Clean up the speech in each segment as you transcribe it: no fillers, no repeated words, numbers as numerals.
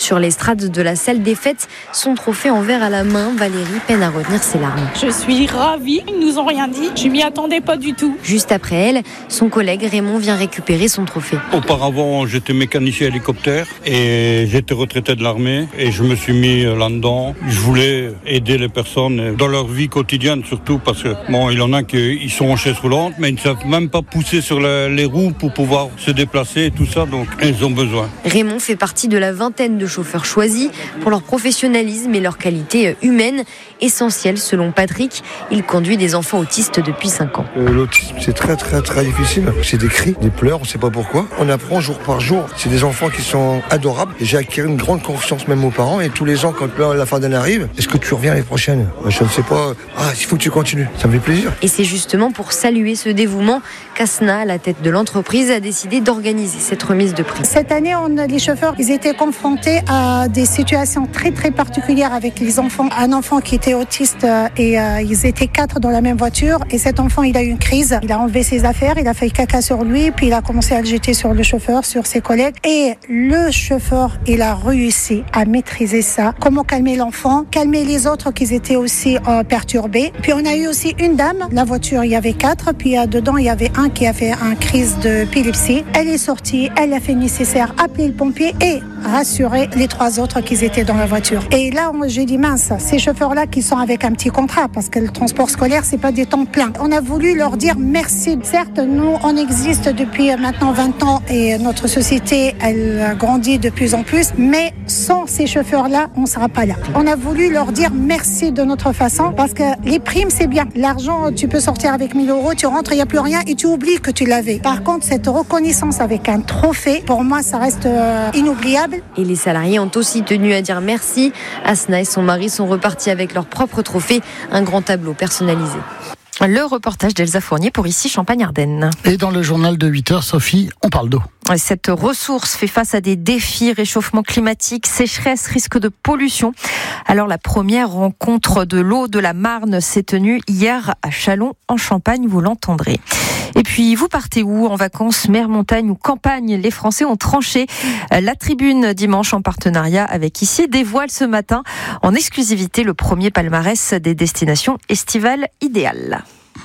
sur l'estrade de la salle des fêtes, son trophée en verre à la main. Valérie peine à retenir ses larmes. Je suis ravie, ils nous ont rien dit, je m'y attendais pas du tout. Juste après elle, son collègue Raymond vient récupérer son trophée. Auparavant, j'étais mécanicien hélicoptère et j'étais retraité de l'armée et je me suis mis là-dedans. Je voulais aider les personnes dans leur vie quotidienne surtout parce que il y en a qui sont en chaise roulante mais ils ne savent même pas pousser sur les roues pour pouvoir se déplacer et tout ça, donc ils ont besoin. Raymond fait partie de la vingtaine de chauffeurs choisis pour leur professionnalisme et leur qualité humaine, essentielle selon Patrick. Il conduit des enfants autistes depuis 5 ans. L'autisme, c'est très très très difficile. C'est des cris, des pleurs, on ne sait pas pourquoi. On apprend jour par jour. C'est des enfants qui sont adorables. Et j'ai acquis une grande confiance même aux parents. Et tous les ans, quand la fin d'année arrive, est-ce que tu reviens l'année prochaine ? Je ne sais pas. Il faut que tu continues. Ça me fait plaisir. Et c'est justement pour saluer ce dévouement qu'Asna, à la tête de l'entreprise, a décidé d'organiser cette remise de prix. Cette année, les chauffeurs, ils étaient confrontés à des situations très très particulières avec les enfants. Un enfant qui était autiste et ils étaient 4 dans la même voiture. Et cet enfant, il a eu une crise. Il a enlevé ses affaires, il a fait caca sur lui, puis il a commencé à le jeter sur le chauffeur, sur ses collègues. Et le chauffeur, il a réussi à maîtriser ça. Comment calmer l'enfant, calmer les autres qui étaient aussi perturbés. Puis on a eu aussi une dame. La voiture, il y avait 4. Puis dedans, il y avait un qui a fait une crise d'épilepsie. Elle est sortie, elle a fait nécessaire, appeler le pompier et rassurer les 3 autres qui étaient dans la voiture. Et là, j'ai dit mince, ces chauffeurs-là qui sont avec un petit contrat, parce que le transport scolaire, c'est pas des temps pleins. On a voulu leur dire merci. Certes, nous, on existe depuis maintenant 20 ans et notre société, elle grandit de plus en plus, mais sans ces chauffeurs-là, on ne sera pas là. On a voulu leur dire merci de notre façon, parce que les primes, c'est bien. L'argent, tu peux sortir avec 1 000 €, tu rentres, il n'y a plus rien et tu oublies que tu l'avais. Par contre, cette reconnaissance avec un trophée, pour moi, ça reste inoubliable. Et les salariés ont aussi tenu à dire merci. Asna et son mari sont repartis avec leur propre trophée, un grand tableau personnalisé. Le reportage d'Elsa Fournier pour ici Champagne-Ardenne. Et dans le journal de 8h, Sophie, on parle d'eau. Cette ressource fait face à des défis, réchauffement climatique, sécheresse, risque de pollution. Alors la première rencontre de l'eau de la Marne s'est tenue hier à Châlons en Champagne, vous l'entendrez. Et puis vous partez où en vacances, mer, montagne ou campagne? Les Français ont tranché. La Tribune dimanche en partenariat avec Ici dévoile ce matin en exclusivité le premier palmarès des destinations estivales idéales.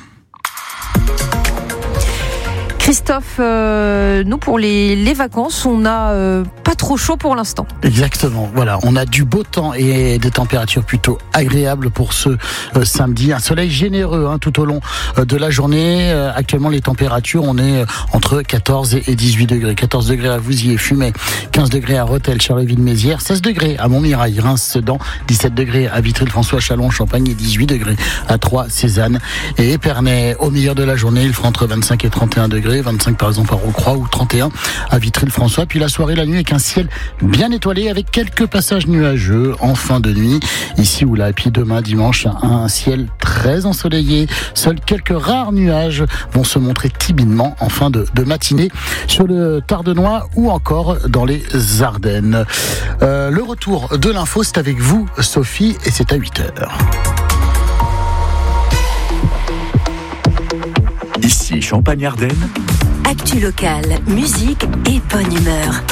Christophe, nous pour les vacances, on n'a pas trop chaud pour l'instant. Exactement, voilà, on a du beau temps et des températures plutôt agréables pour ce samedi. Un soleil généreux tout au long de la journée. Actuellement, les températures, on est entre 14 et 18 degrés. 14 degrés à Vouziers, Fumay, 15 degrés à Rethel, Charleville-Mézières, 16 degrés à Montmirail, Reims, Sedan, 17 degrés à Vitry-le-François, Châlons, Champagne et 18 degrés à Troyes, Cézanne et Épernay. Au milieu de la journée, il fera entre 25 et 31 degrés. 25 par exemple à Rocroi ou 31 à Vitry-le-François. Puis la soirée, la nuit avec un ciel bien étoilé avec quelques passages nuageux en fin de nuit. Ici ou là, et puis demain dimanche, un ciel très ensoleillé. Seuls quelques rares nuages vont se montrer timidement en fin de matinée sur le Tardenois ou encore dans les Ardennes. Le retour de l'info, c'est avec vous Sophie et c'est à 8h. Ici Champagne-Ardenne. Actu locale, musique et bonne humeur.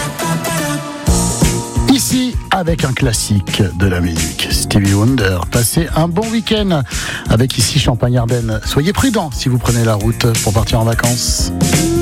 Ici, avec un classique de la musique, Stevie Wonder. Passez un bon week-end avec Ici Champagne-Ardenne. Soyez prudents si vous prenez la route pour partir en vacances.